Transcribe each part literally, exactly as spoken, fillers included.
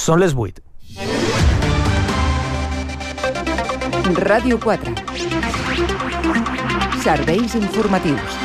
Són les vuit. Ràdio quatre. Serveis informatius.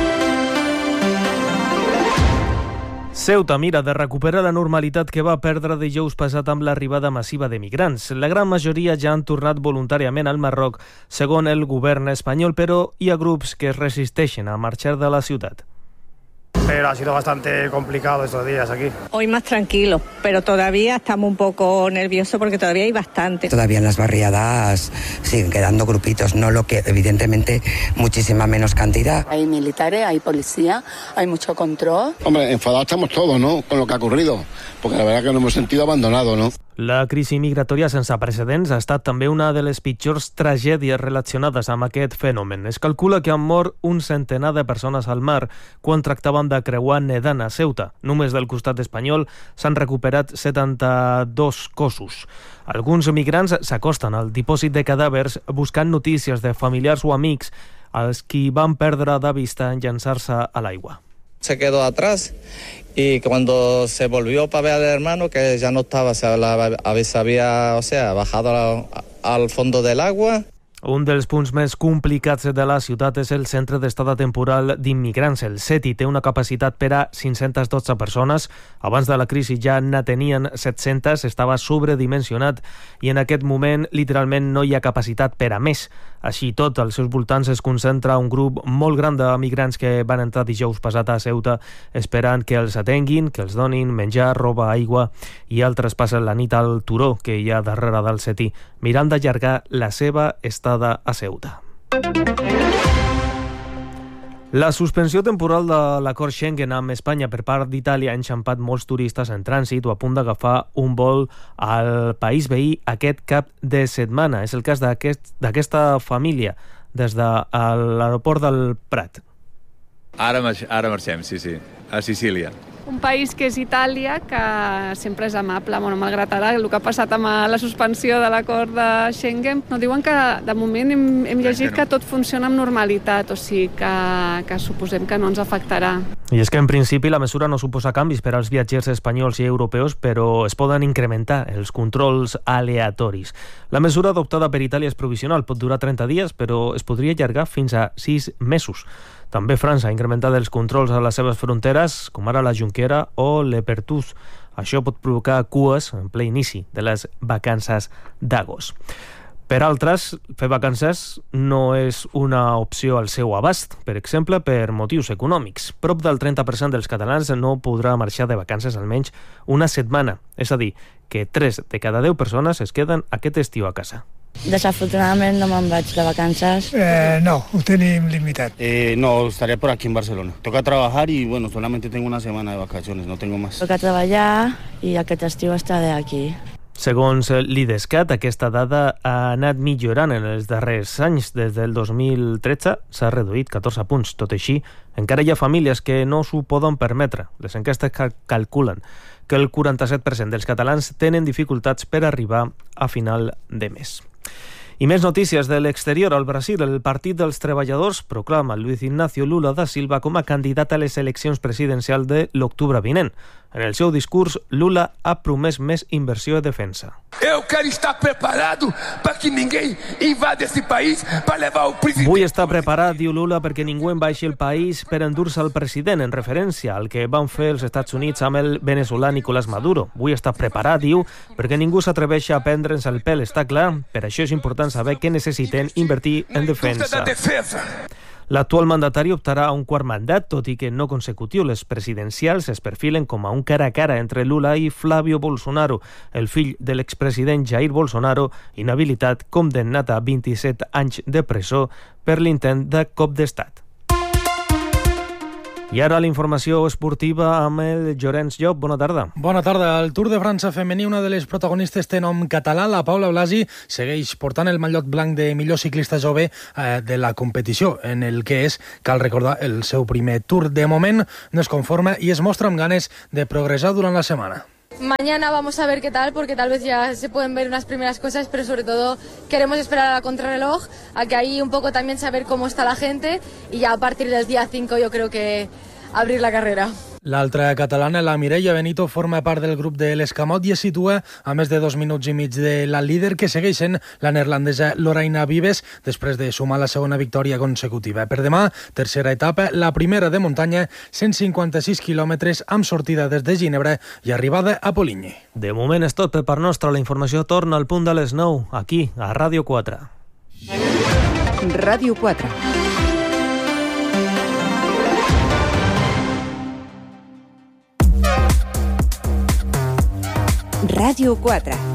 Ceuta mira de recuperar la normalitat que va perdre dijous passat amb l'arribada massiva de migrants. La gran majoria ja han tornat voluntàriament al Marroc, segons el govern espanyol, però hi ha grups que es resisteixen a marxar de la ciutat. Pero ha sido bastante complicado estos días aquí. Hoy más tranquilo, pero todavía estamos un poco nerviosos porque todavía hay bastante. Todavía en las barriadas siguen quedando grupitos, no lo que evidentemente muchísima menos cantidad. Hay militares, hay policía, hay mucho control. Hombre, enfadados estamos todos, ¿no?, con lo que ha ocurrido, porque la verdad que nos hemos sentido abandonados, ¿no? La crisi migratòria sense precedents ha estat també una de les pitjors tragèdies relacionades amb aquest fenomen. Es calcula que han mort un centenar de persones al mar quan tractaven de creuar nedant a Ceuta. Només del costat espanyol s'han recuperat setanta-dos cossos. Alguns migrants s'acosten al dipòsit de cadàvers buscant notícies de familiars o amics als qui van perdre de vista en llançar-se a l'aigua. Se quedó atrás y cuando se volvió para ver al hermano, que ya no estaba, se había, o sea, bajado al, al fondo del agua. Un dels punts més complicats de la ciutat és el centre d'estada temporal d'immigrants. El CETI té una capacitat per a cinc-centes dotze persones. Abans de la crisi ja ne tenien set-centes, estava sobredimensionat i en aquest moment literalment no hi ha capacitat per a més. Així tot, als seus voltants es concentra un grup molt gran de migrants que van entrar dijous passat a Ceuta esperant que els atenguin, que els donin menjar, roba, aigua, i altres passen la nit al turó que hi ha darrere del CETI, mirant d'allargar la seva estada a Ceuta. La suspensió temporal de l'acord Schengen amb Espanya per part d'Itàlia ha enxampat molts turistes en trànsit o a punt d'agafar un vol al país veí aquest cap de setmana. És el cas d'aquest, d'aquesta família des de l'aeroport del Prat. Ara, ara marxem, sí, sí, a Sicília. Un país que és Itàlia, que sempre és amable, bueno, malgrat ara el que ha passat amb la suspensió de l'acord de Schengen. No, diuen que de moment hem, hem llegit que tot funciona amb normalitat, o sigui que, que suposem que no ens afectarà. I és que en principi la mesura no suposa canvis per als viatgers espanyols i europeus, però es poden incrementar els controls aleatoris. La mesura adoptada per Itàlia és provisional, pot durar trenta dies, però es podria allargar fins a sis mesos. També França ha incrementat els controls a les seves fronteres, com ara la Junquera o l'Epertús. Això pot provocar cues en ple inici de les vacances d'agost. Per altres, fer vacances no és una opció al seu abast, per exemple, per motius econòmics. Prop del trenta per cent dels catalans no podrà marxar de vacances almenys una setmana. És a dir, que tres de cada deu persones es queden aquest estiu a casa. Desafortunadament no me'n vaig de vacances. Eh, no, ho tenim limitat. Eh, no, estaré por aquí en Barcelona. Toca trabajar y bueno, solamente tengo una semana de vacaciones, no tengo más. Toca treballar i aquest estiu estaré aquí. Segons l'IDESCAT, aquesta dada ha anat millorant en els darrers anys. Des del dos mil tretze s'ha reduït catorze punts. Tot així, encara hi ha famílies que no s'ho poden permetre. Les enquestes calculen que el quaranta-set per cent dels catalans tenen dificultats per arribar a final de mes. I més notícies de l'exterior. Al Brasil, el Partit dels Treballadors proclama Luis Ignacio Lula da Silva com a candidat a les eleccions presidencials de l'octubre vinent. En el seu discurs, Lula ha promès més inversió de defensa. Eu quero estar preparado para que ninguém invada esse país para levar o presidente. Vull estar preparat, diu Lula, perquè ningú envaixi el país per endur-se al president, en referència al que van fer els Estats Units amb el veneçolà Nicolás Maduro. Vull estar preparat, diu, perquè ningú s'atreveixi a prendre'ns el pèl, està clar. Per això és important saber què necessiten invertir en defensa. L'actual mandatari optarà a un quart mandat, tot i que no consecutiu. Les presidencials es perfilen com a un cara a cara entre Lula i Flavio Bolsonaro, el fill de l'expresident Jair Bolsonaro, inhabilitat, condemnat a vint-i-set anys de presó per l'intent de cop d'estat. I ara la informació esportiva amb el Llorenç Llop. Bona tarda. Bona tarda. El Tour de França femení, una de les protagonistes té nom català. La Paula Blasi segueix portant el mallot blanc de millor ciclista jove eh, de la competició, en el que és, cal recordar, el seu primer Tour. De moment no es conforma i es mostra amb ganes de progressar durant la setmana. Mañana vamos a ver qué tal, porque tal vez ya se pueden ver unas primeras cosas, pero sobre todo queremos esperar a la contrarreloj, a que ahí un poco también saber cómo está la gente, y ya a partir del día cinco yo creo que abrir la carrera. L'altra catalana, la Mireia Benito, forma part del grup de l'Escamot i es situa a més de dos minuts i mig de la líder, que segueix sent la neerlandesa Lorraine Vives, després de sumar la segona victòria consecutiva. Per demà, tercera etapa, la primera de muntanya, cent cinquanta-sis quilòmetres amb sortida des de Ginebra i arribada a Poligny. De moment és tot per part nostra. La informació torna al punt de les nou, aquí, a Ràdio quatre. Ràdio quatre. Ràdio quatre.